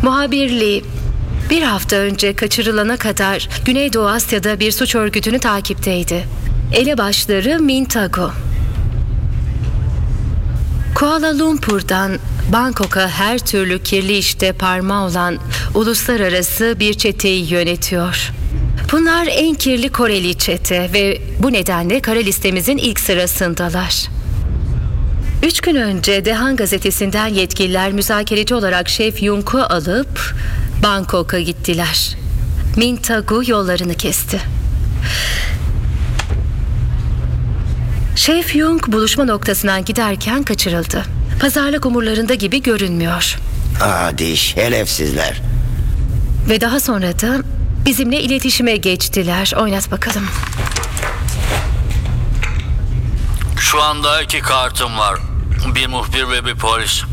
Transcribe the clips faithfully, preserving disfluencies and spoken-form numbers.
Muhabirliği bir hafta önce kaçırılana kadar Güneydoğu Asya'da bir suç örgütünü takipteydi. Elebaşları Mintago. Kuala Lumpur'dan Bangkok'a her türlü kirli işte parmağı olan uluslararası bir çeteyi yönetiyor. Bunlar en kirli Koreli çete ve bu nedenle kara listemizin ilk sırasındalar. Üç gün önce Dehan gazetesinden yetkililer müzakereci olarak Şef Yung'u alıp Bangkok'a gittiler. Mintago yollarını kesti. Şef Jung buluşma noktasından giderken kaçırıldı. Pazarlık umurlarında gibi görünmüyor. Adi şerefsizler. Ve daha sonra da bizimle iletişime geçtiler. Oynat bakalım. Şu anda iki kartım var. Bir muhbir ve bir polis.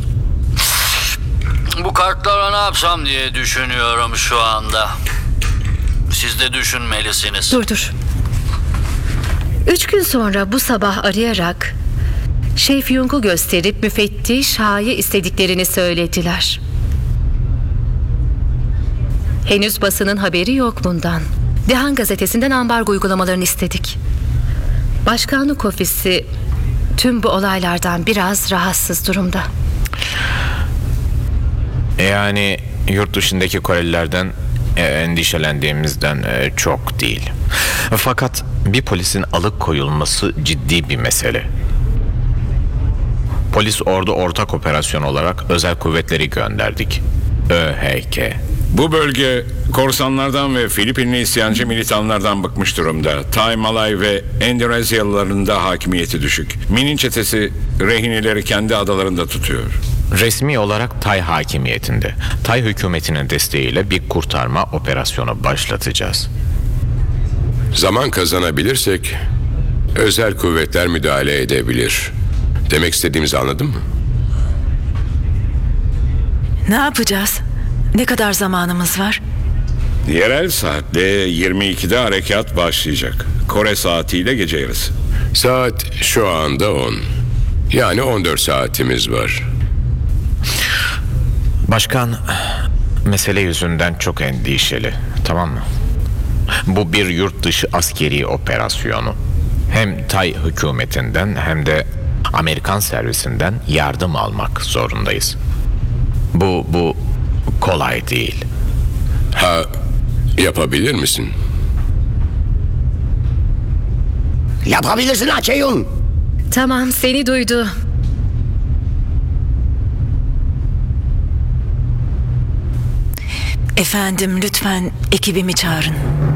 Bu kartlara ne yapsam diye düşünüyorum şu anda. Siz de düşünmelisiniz. Dur dur. Üç gün sonra bu sabah arayarak Şef Jung'u gösterip müfettiş Ha'yı istediklerini söylediler. Henüz basının haberi yok bundan. Dehan gazetesinden ambargo uygulamalarını istedik. Başkanlık ofisi tüm bu olaylardan biraz rahatsız durumda. Yani yurt dışındaki Korelilerden e, endişelendiğimizden e, çok değil. Fakat bir polisin alıkoyulması ciddi bir mesele. Polis ordu ortak operasyon olarak özel kuvvetleri gönderdik. ÖHK. Bu bölge korsanlardan ve Filipinli isyancı militanlardan bıkmış durumda. Tay, Malay ve Endonezyalıların da hakimiyeti düşük. Min'in çetesi rehineleri kendi adalarında tutuyor. Resmi olarak Tay hakimiyetinde. Tay hükümetinin desteğiyle bir kurtarma operasyonu başlatacağız. Zaman kazanabilirsek özel kuvvetler müdahale edebilir. Demek istediğimizi anladın mı? Ne yapacağız? Ne kadar zamanımız var? Yerel saatle yirmi ikide harekat başlayacak. Kore saatiyle gece yarısı. Saat şu anda on. Yani on dört saatimiz var. Başkan mesele yüzünden çok endişeli, tamam mı? Bu bir yurt dışı askeri operasyonu. Hem Tay hükümetinden hem de Amerikan servisinden yardım almak zorundayız. Bu bu kolay değil. Ha, yapabilir misin? Yapabilirsin Açeyun. Tamam, seni duydu. Efendim, lütfen ekibimi çağırın.